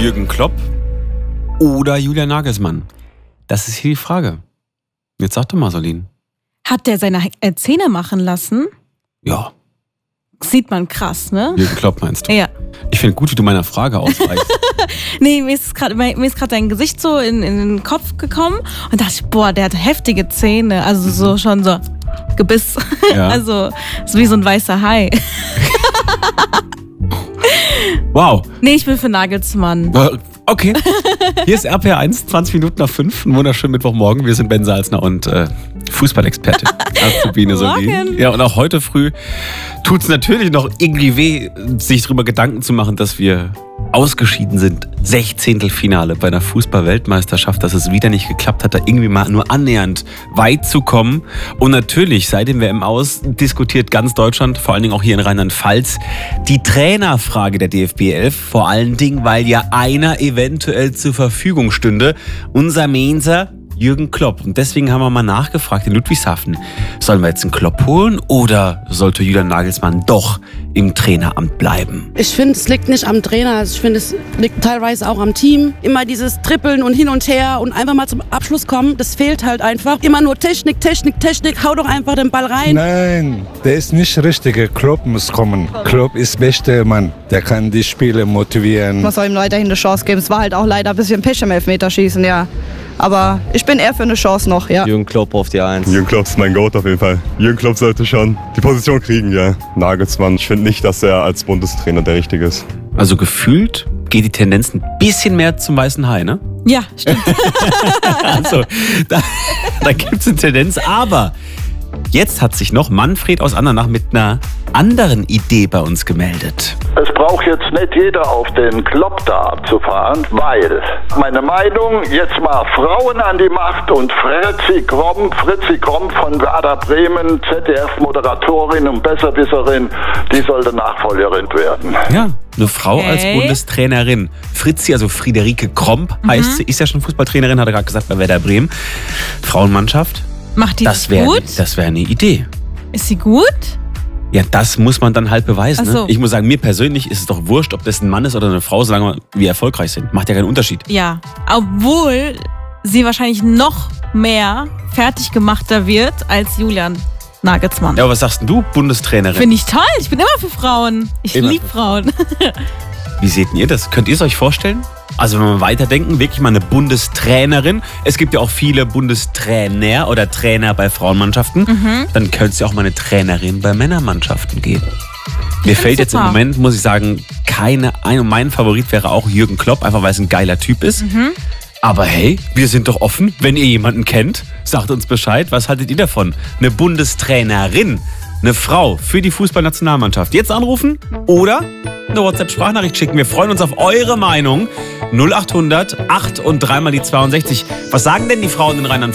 Jürgen Klopp oder Julian Nagelsmann? Das ist hier die Frage. Jetzt sag doch mal, Solin. Hat der seine Zähne machen lassen? Ja. Sieht man krass, ne? Jürgen Klopp meinst du? Ja. Ich finde gut, wie du meiner Frage ausweichst. Nee, mir ist gerade dein Gesicht so in den Kopf gekommen und dachte, boah, der hat heftige Zähne. Also so schon so Gebiss. Ja. Also so wie so ein weißer Hai. Wow. Nee, ich bin für Nagelsmann. Okay. Hier ist RPR1, 20 Minuten nach 5. Einen wunderschönen Mittwochmorgen. Wir sind Ben Salzner und Fußballexpertin. Azubine Solin. Ja, und auch heute früh tut es natürlich noch irgendwie weh, sich darüber Gedanken zu machen, dass wir ausgeschieden sind. 16. Finale bei einer Fußball-Weltmeisterschaft, dass es wieder nicht geklappt hat, da irgendwie mal nur annähernd weit zu kommen. Und natürlich, seit dem WM aus, diskutiert ganz Deutschland, vor allen Dingen auch hier in Rheinland-Pfalz, die Trainerfrage der DFB 11. Vor allen Dingen, weil ja einer eventuell zur Verfügung stünde. Unser Mainzer Jürgen Klopp. Und deswegen haben wir mal nachgefragt in Ludwigshafen, sollen wir jetzt einen Klopp holen oder sollte Julian Nagelsmann doch im Traineramt bleiben? Ich finde, es liegt nicht am Trainer, ich finde, es liegt teilweise auch am Team. Immer dieses Trippeln und hin und her und einfach mal zum Abschluss kommen, das fehlt halt einfach. Immer nur Technik, Technik, Technik, hau doch einfach den Ball rein. Nein, der ist nicht richtig. Klopp muss kommen. Klopp ist der beste Mann, der kann die Spieler motivieren. Man soll ihm weiterhin eine Chance geben. Es war halt auch leider ein bisschen Pech im Elfmeterschießen, ja. Aber ich bin eher für eine Chance noch, ja. Jürgen Klopp auf die 1. Jürgen Klopp ist mein Goat auf jeden Fall. Jürgen Klopp sollte schon die Position kriegen, ja. Nagelsmann, ich finde nicht, dass er als Bundestrainer der Richtige ist. Also gefühlt geht die Tendenz ein bisschen mehr zum weißen Hai, ne? Ja, stimmt. Also, da gibt es eine Tendenz, aber jetzt hat sich noch Manfred aus Andernach mit einer anderen Idee bei uns gemeldet. Es braucht jetzt nicht jeder auf den Klopp da abzufahren, weil meine Meinung, jetzt mal Frauen an die Macht und Fritzi Kromm von Werder Bremen, ZDF-Moderatorin und Besserwisserin, die sollte Nachfolgerin werden. Ja, eine Frau als Bundestrainerin. Fritzi, also Friederike Kromm heißt sie, ist ja schon Fußballtrainerin, hat er gerade gesagt, bei Werder Bremen. Frauenmannschaft. Macht die das gut? Das wäre eine Idee. Ist sie gut? Ja, das muss man dann halt beweisen. Ach so. Ne? Ich muss sagen, mir persönlich ist es doch wurscht, ob das ein Mann ist oder eine Frau, solange wir erfolgreich sind. Macht ja keinen Unterschied. Ja, obwohl sie wahrscheinlich noch mehr fertig gemachter wird als Julian Nagelsmann. Ja, aber was sagst denn du, Bundestrainerin? Finde ich toll. Ich bin immer für Frauen. Ich liebe Frauen. Wie seht ihr das? Könnt ihr es euch vorstellen? Also wenn wir weiterdenken, wirklich mal eine Bundestrainerin. Es gibt ja auch viele Bundestrainer oder Trainer bei Frauenmannschaften. Dann könnte es ja auch mal eine Trainerin bei Männermannschaften geben. Mir fällt jetzt im Moment, muss ich sagen, keine ein. Und mein Favorit wäre auch Jürgen Klopp, einfach weil es ein geiler Typ ist. Aber hey, wir sind doch offen. Wenn ihr jemanden kennt, sagt uns Bescheid. Was haltet ihr davon? Eine Bundestrainerin, eine Frau für die Fußballnationalmannschaft. Jetzt anrufen oder eine WhatsApp-Sprachnachricht schicken. Wir freuen uns auf eure Meinung. 0800 8 und 3 mal die 62. Was sagen denn die Frauen in Rheinland-Pfalz?